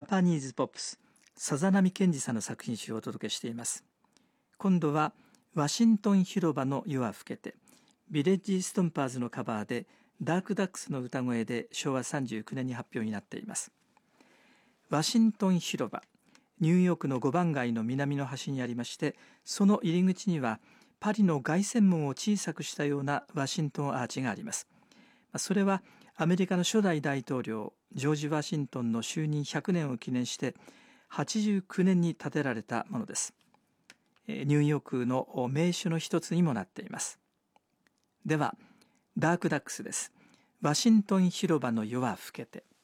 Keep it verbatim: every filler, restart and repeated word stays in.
パニーズポップス、さざなみ健二さんの作品集をお届けしています。今度はワシントン広場の夜は更けて、ビレッジストンパーズのカバーでダークダックスの歌声でしょうわさんじゅうきゅうねんに発表になっています。ワシントン広場、ニューヨークのごばん街の南の端にありまして、その入り口にはパリの凱旋門を小さくしたようなワシントンアーチがあります。それはアメリカの初代大統領ジョージ・ワシントンの就任ひゃくねんを記念してはちじゅうきゅうねんに建てられたものです。ニューヨークの名所の一つにもなっています。ではダークダックスです。ワシントン広場の夜は更けて。